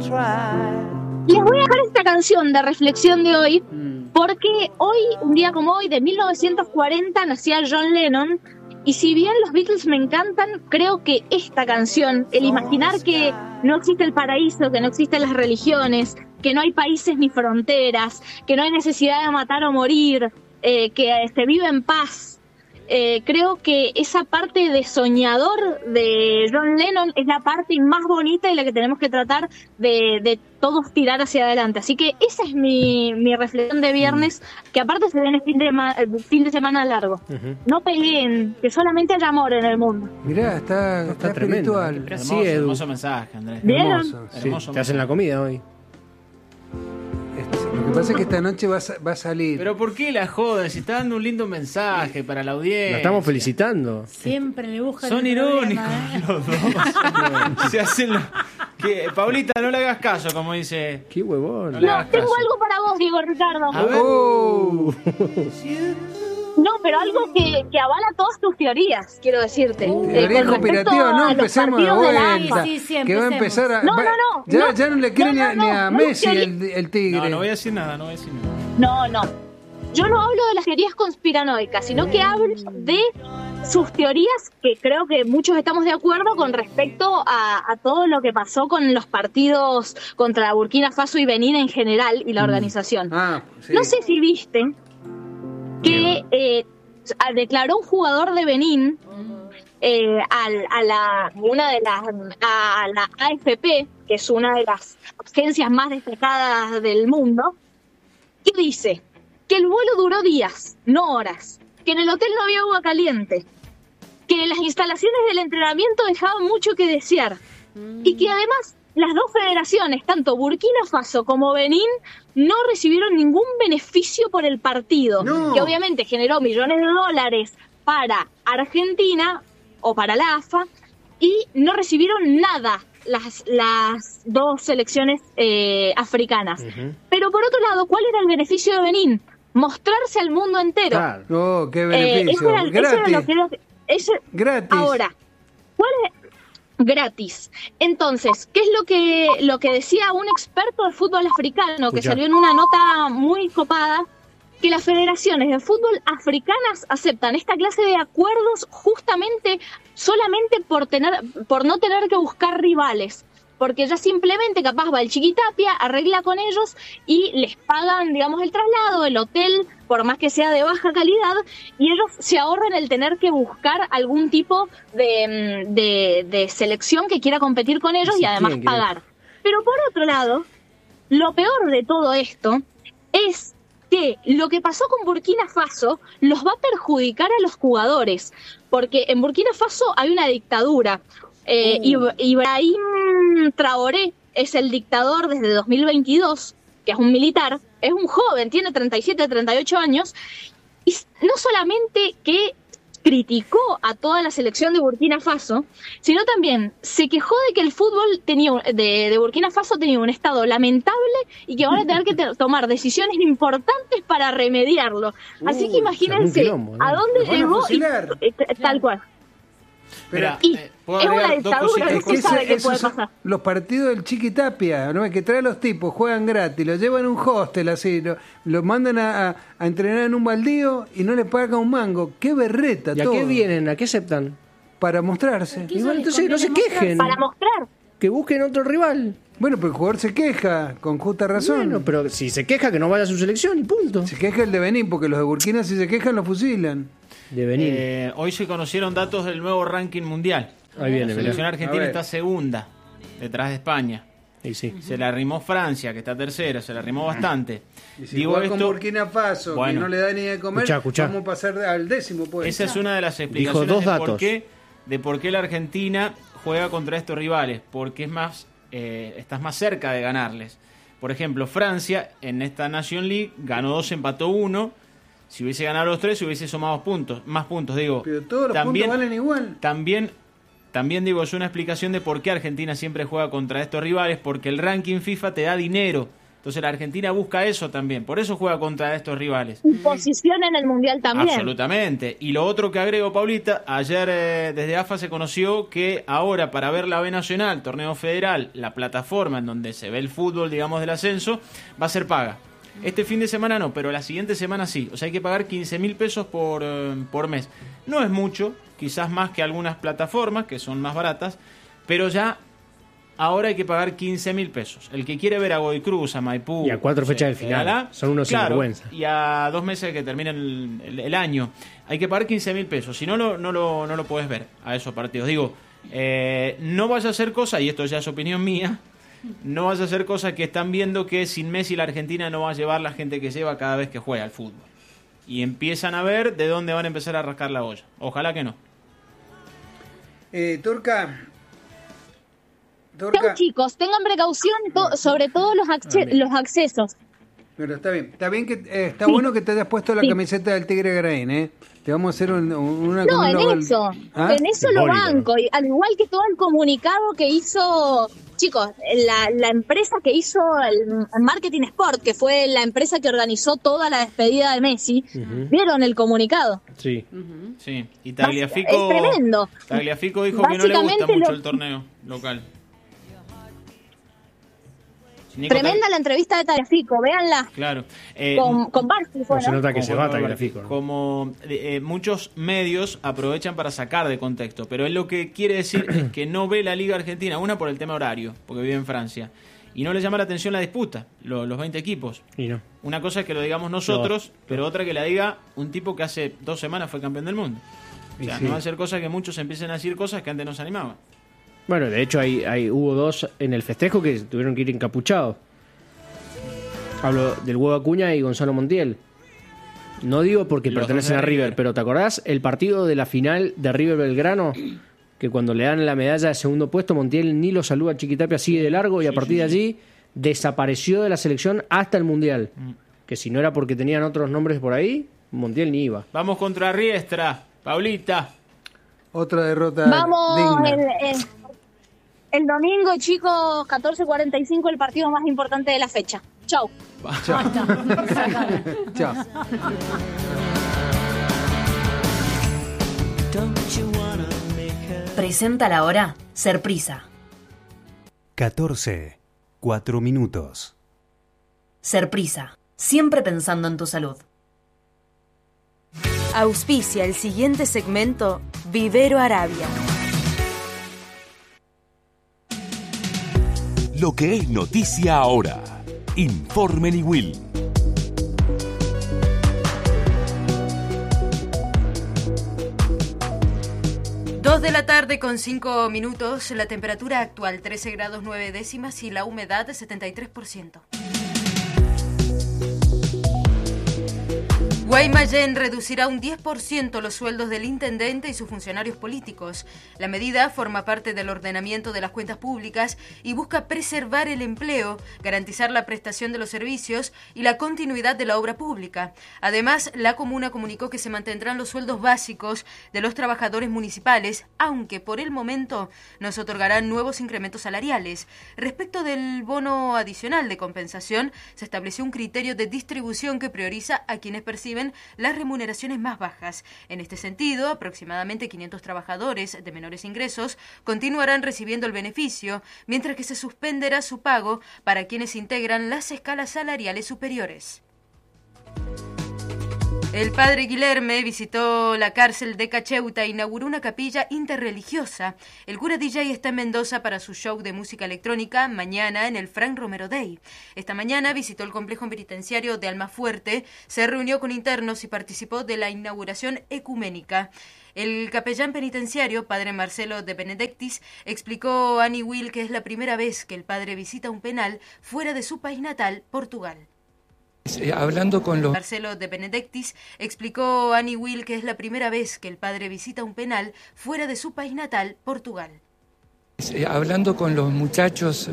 Les voy a dejar esta canción de reflexión de hoy, porque hoy, un día como hoy, de 1940, nacía John Lennon, y si bien los Beatles me encantan, creo que esta canción, el imaginar que no existe el paraíso, que no existen las religiones, que no hay países ni fronteras, que no hay necesidad de matar o morir, que se vive en paz, creo que esa parte de soñador de John Lennon es la parte más bonita y la que tenemos que tratar de todos tirar hacia adelante. Así que esa es mi reflexión de viernes, que aparte se viene fin de semana largo. No peleen, que solamente haya amor en el mundo. Mirá, está espiritual. Hermoso mensaje, Andrés. ¿Vieron? Hermoso te hacen la comida hoy. Lo que pasa es que esta noche va a salir. Pero ¿por qué la joden? Si está dando un lindo mensaje para la audiencia. La estamos felicitando. Siempre le buscan. Son irónicos los dos. Se hacen Paulita, no le hagas caso, como dice. Qué huevón. No, tengo algo para vos, Diego Ricardo. A ver. No, pero algo que avala todas tus teorías, quiero decirte. Teoría conspirativa, no empecemos de vuelta. Sí, que va a empezar a. No. Ya no le quiere ni a Messi el Tigre. No voy a decir nada, No. Yo no hablo de las teorías conspiranoicas, sino que hablo de sus teorías, que creo que muchos estamos de acuerdo con respecto a todo lo que pasó con los partidos contra Burkina Faso y Benín en general y la organización. Sí. No sé si viste que declaró un jugador de Benín a la AFP, que es una de las agencias más destacadas del mundo, que dice que el vuelo duró días, no horas, que en el hotel no había agua caliente, que las instalaciones del entrenamiento dejaban mucho que desear, y que además las dos federaciones, tanto Burkina Faso como Benín, no recibieron ningún beneficio por el partido, que obviamente generó millones de dólares para Argentina o para la AFA, y no recibieron nada las dos selecciones africanas. Pero por otro lado, ¿cuál era el beneficio de Benín? Mostrarse al mundo entero. Claro. Qué beneficio. Gratis. Ahora, ¿cuál es? Gratis. Entonces, ¿qué es lo que decía un experto de fútbol africano que salió en una nota muy copada? Que las federaciones de fútbol africanas aceptan esta clase de acuerdos justamente solamente por no tener que buscar rivales, porque ya simplemente capaz va el Chiquitapia, arregla con ellos y les pagan, digamos, el traslado, el hotel, por más que sea de baja calidad, y ellos se ahorran el tener que buscar algún tipo de selección que quiera competir con ellos y además pagar. Pero por otro lado, lo peor de todo esto es que lo que pasó con Burkina Faso los va a perjudicar a los jugadores, porque en Burkina Faso hay una dictadura. Ibrahim Traoré es el dictador desde 2022, que es un militar, es un joven, tiene 37, 38 años, y no solamente que criticó a toda la selección de Burkina Faso, sino también se quejó de que el fútbol de Burkina Faso tenía un estado lamentable y que van a tener que tomar decisiones importantes para remediarlo. Así que imagínense a dónde llegó tal cual. Mira, es una dictadura, no se sabe qué puede pasar. Los partidos del Chiquitapia, ¿no? Que trae a los tipos, juegan gratis, los llevan a un hostel así, lo mandan a entrenar en un baldío y no les pagan un mango. ¡Qué berreta! ¿Y a qué vienen? ¿A qué aceptan? Para mostrarse. Igual entonces no se quejen. Para mostrar. Que busquen otro rival. Bueno, pero el jugador se queja, con justa razón. Bueno, pero si se queja, que no vaya a su selección y punto. Se queja el de Benín, porque los de Burkina, si se quejan, los fusilan. De Benín. Hoy se conocieron datos del nuevo ranking mundial. Ahí viene, la selección argentina está segunda, detrás de España. Sí. Se la arrimó Francia, que está tercera, se la arrimó bastante. Y si juega con Burkina Faso, que no le da ni de comer, escuchá. vamos a pasar al décimo. Pues. Esa es una de las explicaciones de por qué la Argentina juega contra estos rivales, porque estás más cerca de ganarles. Por ejemplo, Francia en esta Nation League ganó 2, empató 1. Si hubiese ganado los 3, hubiese sumado más puntos, digo. Pero todos los puntos valen igual. También digo, es una explicación de por qué Argentina siempre juega contra estos rivales, porque el ranking FIFA te da dinero Entonces la Argentina busca eso también, por eso juega contra estos rivales. Y posición en el Mundial también. Absolutamente. Y lo otro que agrego, Paulita, ayer desde AFA se conoció que ahora para ver la B Nacional, torneo federal, la plataforma en donde se ve el fútbol, digamos, del ascenso, va a ser paga. Este fin de semana no, pero la siguiente semana sí. O sea, hay que pagar 15.000 pesos por mes. No es mucho, quizás más que algunas plataformas que son más baratas, pero ya ahora hay que pagar 15.000 pesos. El que quiere ver a Godoy Cruz, a Maipú... Y a 4 fechas del final. Son unos sinvergüenza. Y a 2 meses que termina el año. Hay que pagar 15.000 pesos. Si no, no lo puedes ver a esos partidos. Digo, no vaya a hacer cosas, y esto ya es opinión mía, no vaya a hacer cosas que están viendo que sin Messi la Argentina no va a llevar la gente que lleva cada vez que juega al fútbol. Y empiezan a ver de dónde van a empezar a rascar la olla. Ojalá que no. Turca... Sean chicos, tengan precaución sobre todo los accesos. Pero está bien que está bueno que te hayas puesto la camiseta del Tigre Grain, Te vamos a hacer una... No, en eso lo banco, y al igual que todo el comunicado que hizo, chicos, la empresa que hizo el Marketing Sport, que fue la empresa que organizó toda la despedida de Messi, ¿vieron el comunicado? Sí. Sí, y Tagliafico... Es tremendo. Tagliafico dijo que no le gusta mucho el torneo local. Tremenda la entrevista de Tagliafico, véanla. Claro. Con Barsi. Se nota que se va Tagliafico, ¿no? Como muchos medios aprovechan para sacar de contexto, pero él lo que quiere decir es que no ve la Liga Argentina, una por el tema horario, porque vive en Francia, y no le llama la atención la disputa, los 20 equipos. Y no. Una cosa es que lo digamos nosotros, pero otra que la diga un tipo que hace 2 semanas fue campeón del mundo. O sea, no va a ser cosa que muchos empiecen a decir cosas que antes no se animaban. Bueno, de hecho hubo 2 en el festejo que tuvieron que ir encapuchados. Hablo del Huevo Acuña y Gonzalo Montiel. No digo porque pertenecen a River, pero ¿te acordás el partido de la final de River Belgrano? Que cuando le dan la medalla de segundo puesto, Montiel ni lo saluda a Chiquitapia, sigue de largo y a partir de allí desapareció de la selección hasta el Mundial. Que si no era porque tenían otros nombres por ahí, Montiel ni iba. Vamos contra Riestra, Paulita. Otra derrota digna. El domingo, chicos, 14:45, el partido más importante de la fecha. Chau. Chao. Chao. Presenta la hora Serprisa. 14:04. Serprisa, siempre pensando en tu salud. Auspicia el siguiente segmento Vivero Arabia. Lo que es noticia ahora. Informe Niwil. 2 de la tarde con 5 minutos. La temperatura actual 13 grados 9 décimas y la humedad 73%. Guaymallén reducirá un 10% los sueldos del intendente y sus funcionarios políticos. La medida forma parte del ordenamiento de las cuentas públicas y busca preservar el empleo, garantizar la prestación de los servicios y la continuidad de la obra pública. Además, la comuna comunicó que se mantendrán los sueldos básicos de los trabajadores municipales, aunque por el momento no se otorgarán nuevos incrementos salariales. Respecto del bono adicional de compensación, se estableció un criterio de distribución que prioriza a quienes perciben las remuneraciones más bajas. En este sentido, aproximadamente 500 trabajadores de menores ingresos continuarán recibiendo el beneficio, mientras que se suspenderá su pago para quienes integran las escalas salariales superiores. El padre Guilherme visitó la cárcel de Cacheuta e inauguró una capilla interreligiosa. El cura DJ está en Mendoza para su show de música electrónica mañana en el Frank Romero Day. Esta mañana visitó el complejo penitenciario de Almafuerte, se reunió con internos y participó de la inauguración ecuménica. El capellán penitenciario, padre Marcelo de Benedictis, explicó a Annie Will que es la primera vez que el padre visita un penal fuera de su país natal, Portugal. Hablando con los... Marcelo de Benedictis explicó a Annie Will que es la primera vez que el padre visita un penal fuera de su país natal, Portugal. Hablando con los muchachos